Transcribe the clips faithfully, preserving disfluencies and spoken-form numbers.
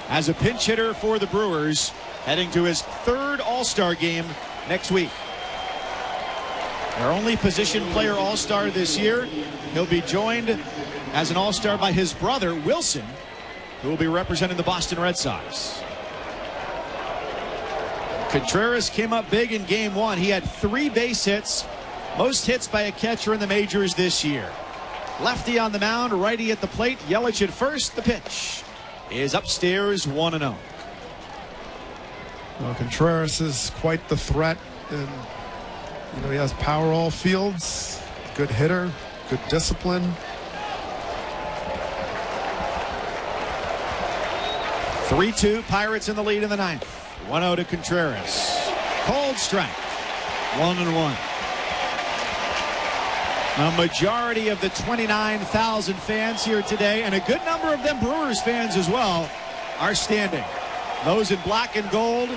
as a pinch hitter for the Brewers, heading to his third All-Star game next week. Their only position player All-Star this year. He'll be joined as an All-Star by his brother, Wilson, who will be representing the Boston Red Sox. Contreras came up big in game one. He had three base hits, most hits by a catcher in the majors this year. Lefty on the mound, righty at the plate. Yelich at first. The pitch is upstairs, one and oh. Well, Contreras is quite the threat, and you know he has power all fields. Good hitter, good discipline. three two, Pirates in the lead in the ninth. one oh to Contreras. Cold strike. One and one. A majority of the twenty-nine thousand fans here today, and a good number of them Brewers fans as well, are standing. Those in black and gold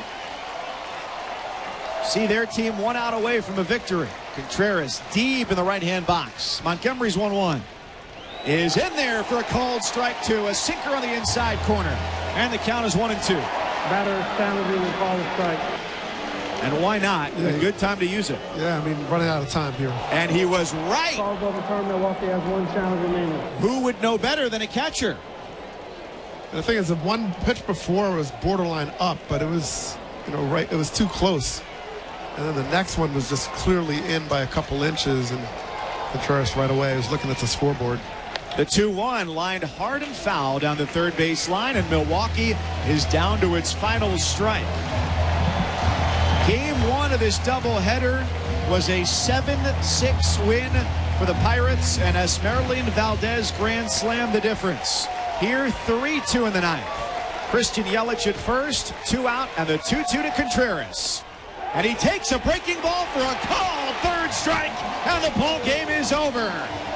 see their team one out away from a victory. Contreras deep in the right-hand box. Montgomery's one one. Is in there for a cold strike two. A sinker on the inside corner. And the count is one and two. Batter challenging and call a strike. And why not? Yeah, a good time to use it. Yeah, I mean, running out of time here. And he was right. Calls overturned. Milwaukee has one challenge remaining. Who would know better than a catcher? And the thing is, the one pitch before was borderline up, but it was, you know, right. It was too close. And then the next one was just clearly in by a couple inches, and Contreras right away was looking at the scoreboard. The two one lined hard and foul down the third base line, and Milwaukee is down to its final strike. Game one of this doubleheader was a seven six win for the Pirates, and Esmeralyn Valdez grand slammed the difference. Here, three two in the ninth. Christian Yelich at first, two out, and the two two to Contreras. And he takes a breaking ball for a called third strike, and the ball game is over.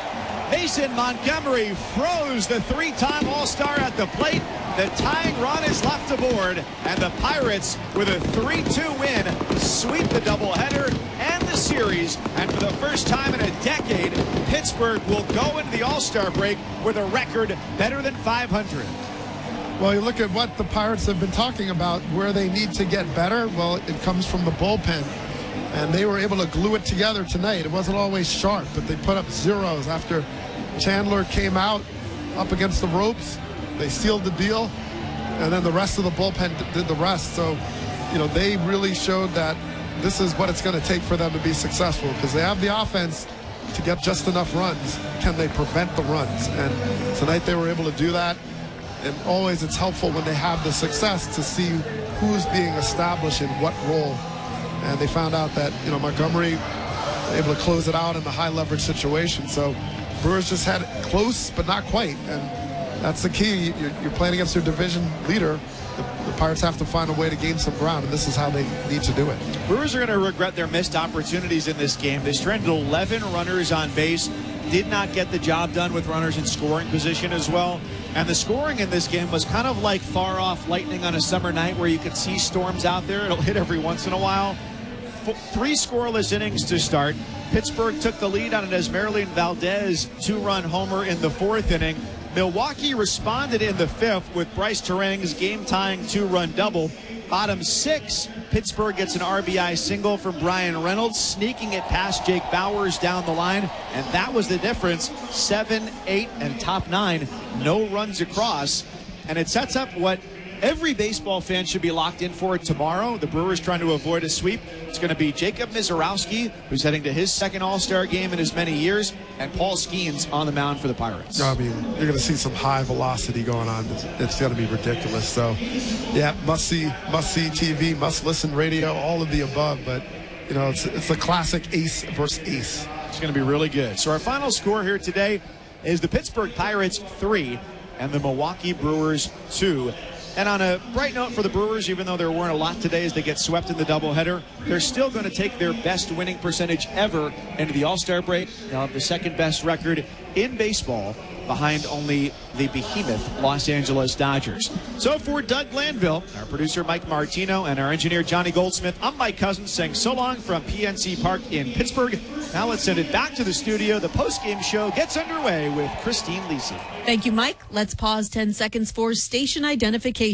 Mason Montgomery froze the three-time All-Star at the plate. The tying run is left aboard, and the Pirates, with a three two win, sweep the doubleheader and the series. And for the first time in a decade, Pittsburgh will go into the All-Star break with a record better than five hundred. Well, you look at what the Pirates have been talking about, where they need to get better. Well, it comes from the bullpen. And they were able to glue it together tonight. It wasn't always sharp, but they put up zeros after Chandler came out up against the ropes. They sealed the deal, and then the rest of the bullpen did the rest. So, you know, they really showed that this is what it's going to take for them to be successful, because they have the offense to get just enough runs. Can they prevent the runs? And tonight they were able to do that. And always it's helpful when they have the success to see who's being established in what role. And they found out that, you know, Montgomery able to close it out in the high leverage situation. So Brewers just had it close, but not quite. And that's the key. You're, you're playing against your division leader. The, the Pirates have to find a way to gain some ground, and this is how they need to do it. Brewers are going to regret their missed opportunities in this game. They stranded eleven runners on base, did not get the job done with runners in scoring position as well. And the scoring in this game was kind of like far off lightning on a summer night where you can see storms out there. It'll hit every once in a while. F- three scoreless innings to start. Pittsburgh took the lead on an Esmeralyn Valdez two-run homer in the fourth inning. Milwaukee responded in the fifth with Bryce Terang's game-tying two-run double. Bottom six, Pittsburgh gets an R B I single from Brian Reynolds, sneaking it past Jake Bauers down the line, and that was the difference. Seven, eight, and top nine, no runs across, and it sets up what every baseball fan should be locked in for tomorrow. The Brewers trying to avoid a sweep. It's going to be Jacob Misiorowski, who's heading to his second All-Star game in as many years, and Paul Skeens on the mound for the Pirates. I mean, you're going to see some high velocity going on. It's, it's going to be ridiculous. So, yeah, must-see, must-see T V, must-listen radio, all of the above. But, you know, it's, it's a classic ace versus ace. It's going to be really good. So our final score here today is the Pittsburgh Pirates three and the Milwaukee Brewers two. And on a bright note for the Brewers, even though there weren't a lot today as they get swept in the doubleheader, they're still going to take their best winning percentage ever into the All-Star break. They'll have the second best record in baseball behind only the behemoth Los Angeles Dodgers. So for Doug Glanville, our producer Mike Martino, and our engineer Johnny Goldsmith, I'm Mike Cousins saying so long from P N C Park in Pittsburgh. Now let's send it back to the studio. The postgame show gets underway with Christine Lisi. Thank you, Mike. Let's pause ten seconds for station identification.